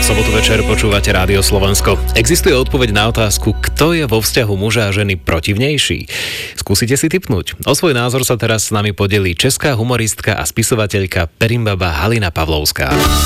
V sobotu večer počúvate Rádio Slovensko. Existuje odpoveď na otázku, kto je vo vzťahu muža a ženy protivnejší? Skúsite si tipnúť. O svoj názor sa teraz s nami podelí česká humoristka a spisovateľka Perimbaba Halina Pavlovská.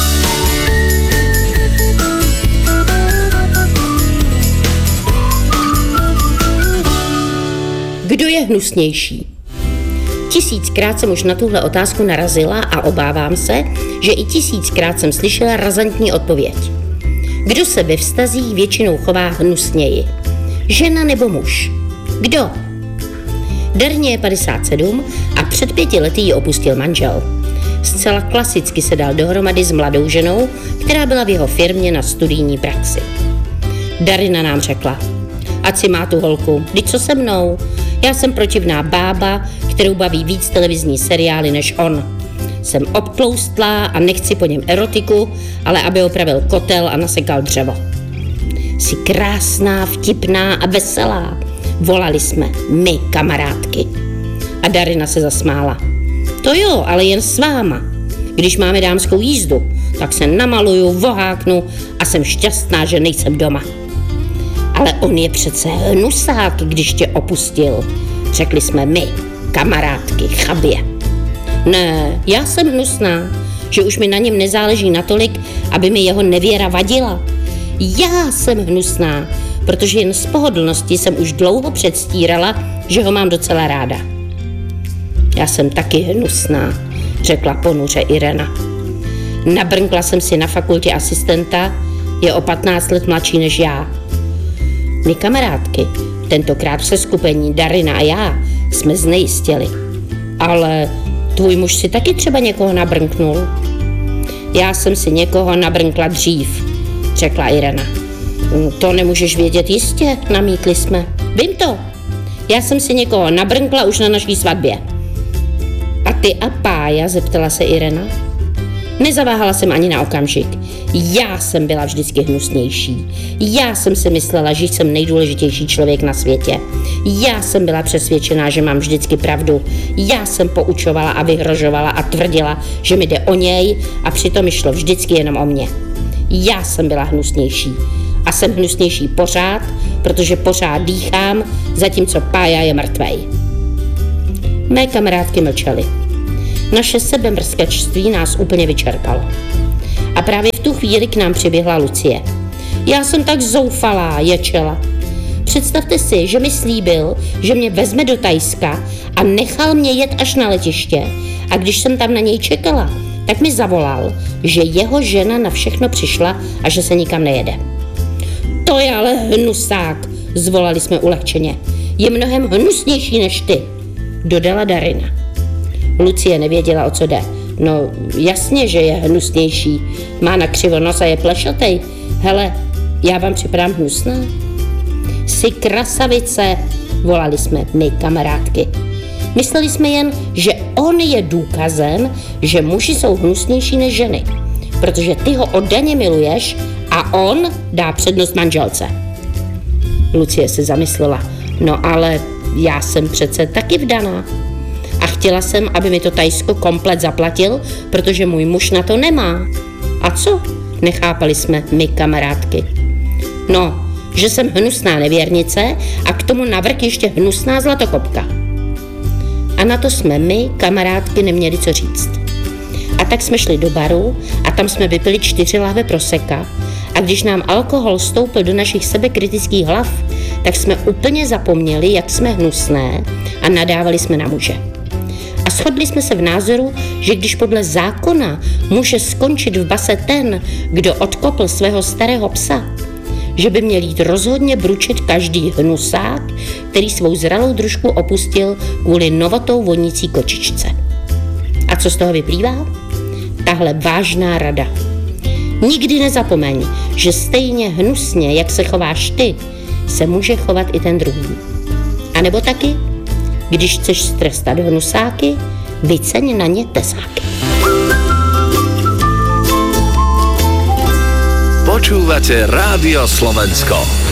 Kdo je hnusnější? 1000krát jsem už na tuhle otázku narazila a obávám se, že i 1000krát jsem slyšela razantní odpověď. Kdo se ve vztazích většinou chová hnusněji? Žena nebo muž? Kdo? Darně je 57 a před 5 lety ji opustil manžel. Zcela klasicky se dal dohromady s mladou ženou, která byla v jeho firmě na studijní praxi. Darina nám řekla: ať si má tu holku, vždyť co se mnou? Já jsem protivná bába, kterou baví víc televizní seriály než on. Jsem obtloustlá a nechci po něm erotiku, ale aby opravil kotel a nasekal dřevo. Jsi krásná, vtipná a veselá, volali jsme my, kamarádky. A Darina se zasmála. To jo, ale jen s váma. Když máme dámskou jízdu, tak se namaluju, voháknu a jsem šťastná, že nejsem doma. Ale on je přece hnusák, když tě opustil. Řekli jsme my, kamarádky, chabě. Ne, já jsem hnusná, že už mi na něm nezáleží natolik, aby mi jeho nevěra vadila. Já jsem hnusná, protože jen z pohodlnosti jsem už dlouho předstírala, že ho mám docela ráda. Já jsem taky hnusná, řekla ponuře Irena. Nabrnkla jsem si na fakultě asistenta, je o 15 let mladší než já. My kamarádky, tentokrát v seskupení Darina a já, jsme znejistěli. Ale tvůj muž si taky třeba někoho nabrnknul. Já jsem si někoho nabrnkla dřív, řekla Irena. To nemůžeš vědět jistě, namítli jsme. Vím to. Já jsem si někoho nabrnkla už na naší svatbě. A ty a Pája, zeptala se Irena. Nezaváhala jsem ani na okamžik. Já jsem byla vždycky hnusnější. Já jsem si myslela, že jsem nejdůležitější člověk na světě. Já jsem byla přesvědčená, že mám vždycky pravdu. Já jsem poučovala a vyhrožovala a tvrdila, že mi jde o něj a přitom mi šlo vždycky jenom o mě. Já jsem byla hnusnější. A jsem hnusnější pořád, protože pořád dýchám, zatímco Pája je mrtvej. Mé kamarádky mlčely. Naše sebemrskačství nás úplně vyčerpalo. A právě v tu chvíli k nám přiběhla Lucie. Já jsem tak zoufalá, ječela. Představte si, že mi slíbil, že mě vezme do Thajska a nechal mě jet až na letiště. A když jsem tam na něj čekala, tak mi zavolal, že jeho žena na všechno přišla a že se nikam nejede. To je ale hnusák, zvolali jsme ulehčeně. Je mnohem hnusnější než ty, dodala Darina. Lucie nevěděla, o co jde. No jasně, že je hnusnější. Má na křivo nos a je plešatej. Hele, já vám připadám hnusná? Jsi krasavice, volali jsme my, kamarádky. Mysleli jsme jen, že on je důkazem, že muži jsou hnusnější než ženy. Protože ty ho oddaně miluješ a on dá přednost manželce. Lucie se zamyslela. No ale já jsem přece taky vdaná. A chtěla jsem, aby mi to Thajsko komplet zaplatil, protože můj muž na to nemá. A co? Nechápali jsme my, kamarádky. No, že jsem hnusná nevěrnice a k tomu navrch ještě hnusná zlatokopka. A na to jsme my, kamarádky, neměli co říct. A tak jsme šli do baru a tam jsme vypili 4 lahve prosecca a když nám alkohol stoupil do našich sebekritických hlav, tak jsme úplně zapomněli, jak jsme hnusné a nadávali jsme na muže. A shodli jsme se v názoru, že když podle zákona může skončit v base ten, kdo odkopl svého starého psa, že by měl jít rozhodně bručit každý hnusák, který svou zralou družku opustil kvůli novotou vonící kočičce. A co z toho vyplývá? Tahle vážná rada. Nikdy nezapomeň, že stejně hnusně, jak se chováš ty, se může chovat i ten druhý. A nebo taky, když chceš strestat hnusáky, vyceň na ně tesáky. Počúvate Rádio Slovensko.